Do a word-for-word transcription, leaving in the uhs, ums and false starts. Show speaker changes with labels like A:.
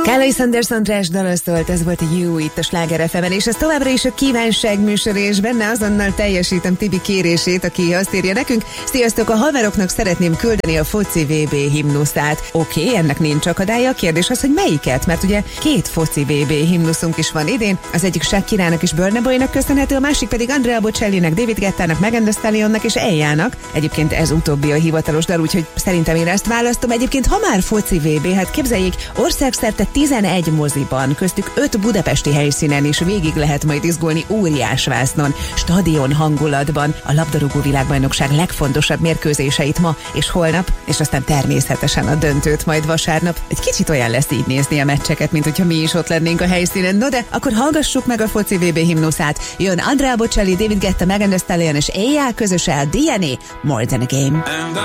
A: Carly Sanders András dala szólt, ez volt a You itt a Sláger ef em-en, és ez továbbra is a kívánság műsor, és benne azonnal teljesítem Tibi kérését, aki azt írja nekünk: sziasztok, a haveroknak szeretném küldeni a foci vé bé himnuszát. Oké, okay, ennek nincs akadálya, a kérdés az, hogy melyiket, mert ugye két foci vé bé himnuszunk is van idén, az egyik Shakirának és Burna Boynak köszönhető, a másik pedig Andrea Bocellinek, David Guettának, Megan Thee Stallionnak és Eljának. Egyébként ez utóbbi a hivatalos dal, úgyhogy szerintem én ezt választom. Egyébként ha már foci vé bé, hát képzeljék, országszerte tizenegy moziban, köztük öt budapesti helyszínen is végig lehet majd izgulni óriás vásznon, stadion hangulatban a labdarúgó világbajnokság legfontosabb mérkőzéseit ma és holnap, és aztán természetesen a döntőt majd vasárnap. Egy kicsit olyan lesz így nézni a meccseket, mint hogyha mi is ott lennénk a helyszínen. No de akkor hallgassuk meg a foci vé bé himnuszát. Jön Andrea Bocelli, David Guetta, Megan Thee Stallion és Éjjel közösen a dé en á More Than a Game.